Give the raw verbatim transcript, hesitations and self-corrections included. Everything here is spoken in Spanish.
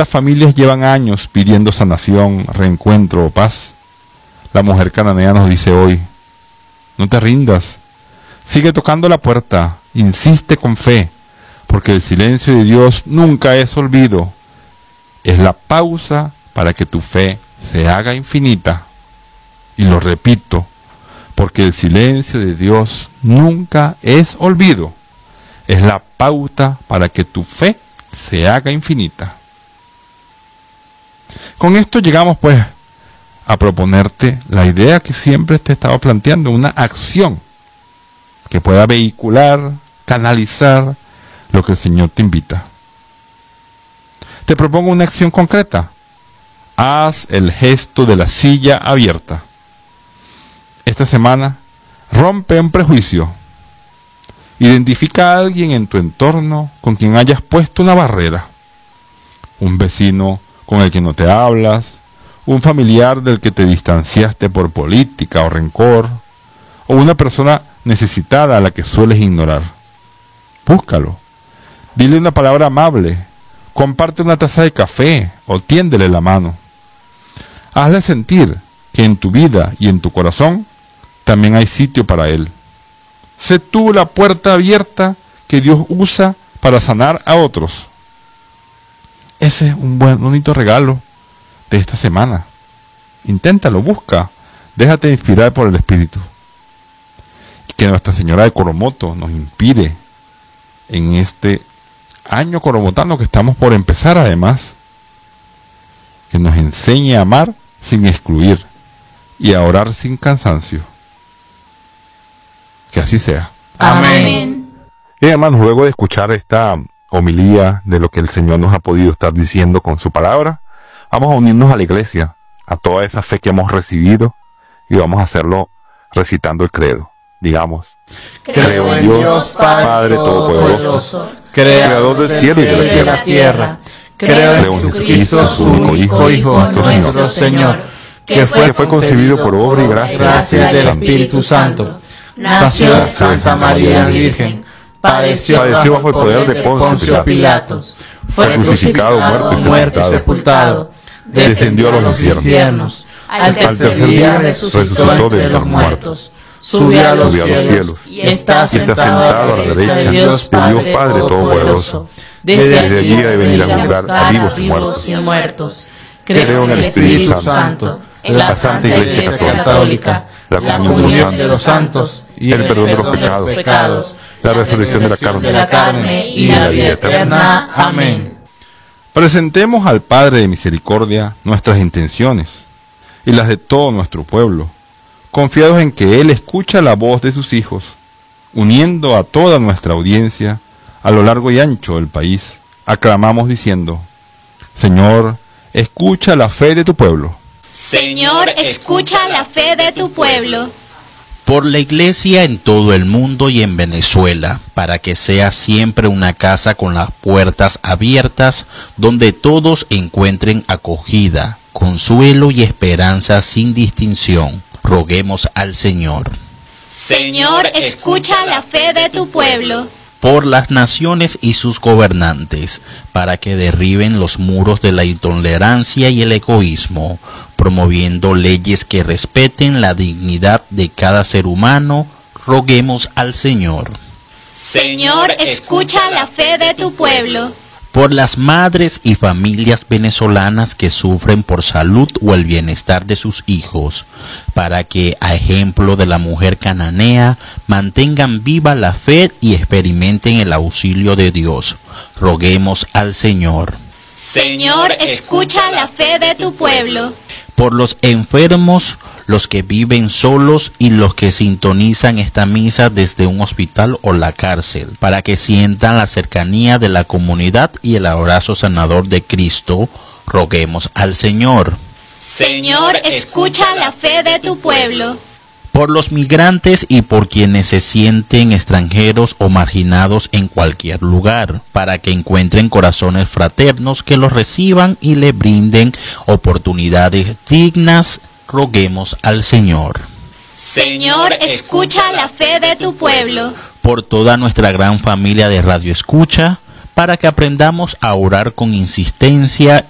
¿Cuántas familias llevan años pidiendo sanación, reencuentro o paz? La mujer cananea nos dice hoy, no te rindas, sigue tocando la puerta, insiste con fe, porque el silencio de Dios nunca es olvido, es la pausa para que tu fe se haga infinita. Y lo repito, porque el silencio de Dios nunca es olvido, es la pauta para que tu fe se haga infinita. Con esto llegamos pues a proponerte la idea que siempre te estaba planteando, una acción que pueda vehicular, canalizar lo que el Señor te invita. Te propongo una acción concreta. Haz el gesto de la silla abierta. Esta semana, rompe un prejuicio. Identifica a alguien en tu entorno con quien hayas puesto una barrera. Un vecino con el que no te hablas, un familiar del que te distanciaste por política o rencor, o una persona necesitada a la que sueles ignorar. Búscalo. Dile una palabra amable. Comparte una taza de café o tiéndele la mano. Hazle sentir que en tu vida y en tu corazón también hay sitio para él. Sé tú la puerta abierta que Dios usa para sanar a otros. Ese es un buen, bonito regalo de esta semana. Inténtalo, busca, déjate inspirar por el Espíritu. Y que Nuestra Señora de Coromoto nos inspire en este año coromotano que estamos por empezar, además, que nos enseñe a amar sin excluir y a orar sin cansancio. Que así sea. Amén. Y hermanos, luego de escuchar esta homilía de lo que el Señor nos ha podido estar diciendo con su palabra, vamos a unirnos a la iglesia, a toda esa fe que hemos recibido, y vamos a hacerlo recitando el credo. Digamos, Creo en Dios Padre Todopoderoso, Creador del cielo y de la tierra. Creo en Jesucristo, su único Hijo, nuestro Señor, que fue concebido por obra y gracia del Espíritu Santo. Nació de Santa María Virgen, padeció bajo el poder de Poncio Pilatos, fue crucificado, muerto y sepultado, descendió a los infiernos, al tercer día resucitó entre los muertos, subió a los cielos y está sentado a la derecha de Dios Padre Todopoderoso. Desde allí ha de venir a juzgar a vivos y muertos. Creo en el Espíritu Santo, en la Santa Iglesia Católica, la comunión de los santos y el perdón de los pecados, la resurrección de la carne, de la carne y la vida eterna. Amén. Presentemos al Padre de Misericordia nuestras intenciones y las de todo nuestro pueblo, confiados en que Él escucha la voz de sus hijos, uniendo a toda nuestra audiencia a lo largo y ancho del país. Aclamamos diciendo: Señor, escucha la fe de tu pueblo. Señor, escucha la fe de tu pueblo. Por la Iglesia en todo el mundo y en Venezuela, para que sea siempre una casa con las puertas abiertas, donde todos encuentren acogida, consuelo y esperanza sin distinción. Roguemos al Señor. Señor, escucha la fe de tu pueblo. Por las naciones y sus gobernantes, para que derriben los muros de la intolerancia y el egoísmo, promoviendo leyes que respeten la dignidad de cada ser humano. Roguemos al Señor. Señor, escucha la fe de tu pueblo. Por las madres y familias venezolanas que sufren por salud o el bienestar de sus hijos, para que, a ejemplo de la mujer cananea, mantengan viva la fe y experimenten el auxilio de Dios. Roguemos al Señor. Señor, escucha la fe de tu pueblo. Por los enfermos, los que viven solos y los que sintonizan esta misa desde un hospital o la cárcel, para que sientan la cercanía de la comunidad y el abrazo sanador de Cristo. Roguemos al Señor. Señor, escucha la fe de tu pueblo. Por los migrantes y por quienes se sienten extranjeros o marginados en cualquier lugar, para que encuentren corazones fraternos que los reciban y le brinden oportunidades dignas. Roguemos al Señor. Señor, escucha la fe de tu pueblo. Por toda nuestra gran familia de Radio Escucha, para que aprendamos a orar con insistencia